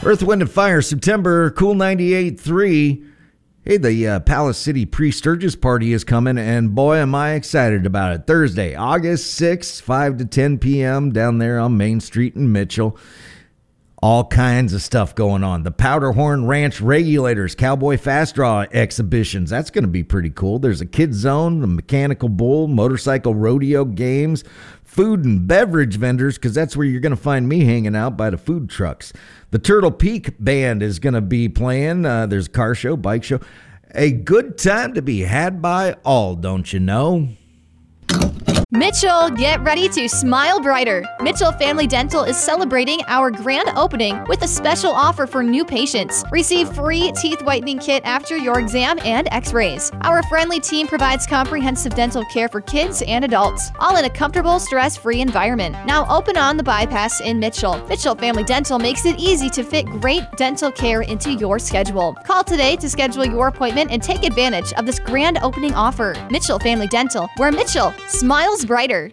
Earth, Wind, and Fire, September, Cool 98.3. Hey, the Palace City Pre-Sturgis Party is coming, and boy, am I excited about it. Thursday, August 6th, 5 to 10 p.m. down there on Main Street in Mitchell. All kinds of stuff going on. The Powderhorn Ranch Regulators, Cowboy Fast Draw exhibitions. That's going to be pretty cool. There's a kids zone, the mechanical bull, motorcycle rodeo games, food and beverage vendors, because that's where you're going to find me hanging out by the food trucks. The Turtle Peak Band is going to be playing. There's a car show, bike show. A good time to be had by all, don't you know? Mitchell, get ready to smile brighter. Mitchell Family Dental is celebrating our grand opening with a special offer for new patients. Receive free teeth whitening kit after your exam and x-rays. Our friendly team provides comprehensive dental care for kids and adults, all in a comfortable, stress-free environment. Now open on the bypass in Mitchell. Mitchell Family Dental makes it easy to fit great dental care into your schedule. Call today to schedule your appointment and take advantage of this grand opening offer. Mitchell Family Dental, where Mitchell smiles brighter.